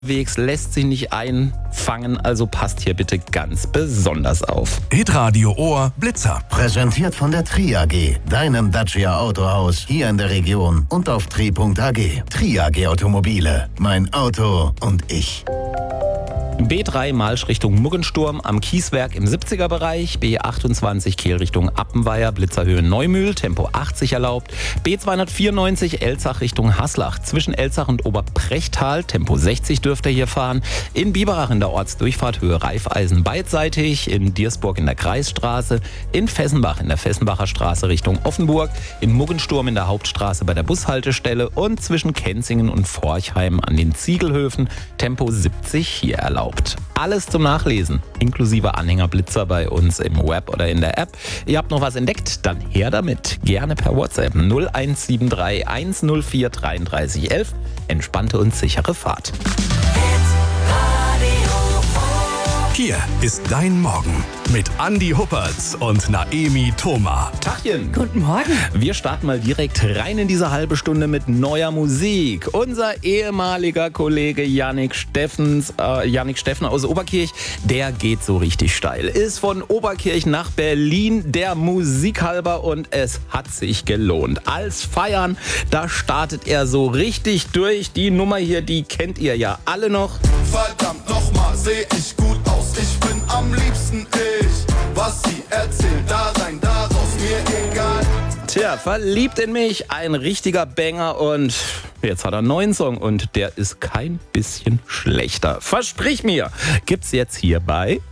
Wegs lässt sich nicht einfangen, also passt hier bitte ganz besonders auf. Hitradio Ohr Blitzer. Präsentiert von der Tri AG, deinem Dacia Autohaus hier in der Region und auf tri.ag. Tri AG Automobile, mein Auto und ich. B3 Malsch Richtung Muggensturm am Kieswerk im 70er-Bereich, B28 Kehl Richtung Appenweier, Blitzerhöhe Neumühl, Tempo 80 erlaubt, B294 Elzach Richtung Haslach, zwischen Elzach und Oberprechtal, Tempo 60 dürft ihr hier fahren, in Biberach in der Ortsdurchfahrt Höhe Reifeisen beidseitig, in Diersburg in der Kreisstraße, in Fessenbach in der Fessenbacher Straße Richtung Offenburg, in Muggensturm in der Hauptstraße bei der Bushaltestelle und zwischen Kenzingen und Forchheim an den Ziegelhöfen, Tempo 70 hier erlaubt. Alles zum Nachlesen, inklusive Anhängerblitzer bei uns im Web oder in der App. Ihr habt noch was entdeckt? Dann her damit. Gerne per WhatsApp 0173 104 33 11. Entspannte und sichere Fahrt. Hier ist dein Morgen mit Andi Huppertz und Naemi Thoma. Tachchen. Guten Morgen. Wir starten mal direkt rein in diese halbe Stunde mit neuer Musik. Unser ehemaliger Kollege Yannick Steffen aus Oberkirch, der geht so richtig steil. Ist von Oberkirch nach Berlin der Musik halber und es hat sich gelohnt. Als Feiern, da startet er so richtig durch. Die Nummer hier, die kennt ihr ja alle noch. Verdammt nochmal, seh ich gut aus. Ich bin am liebsten ich. Was sie erzählt, da rein, da raus, mir egal. Tja, verliebt in mich, ein richtiger Banger und jetzt hat er einen neuen Song und der ist kein bisschen schlechter. Versprich mir, gibt's jetzt hier bei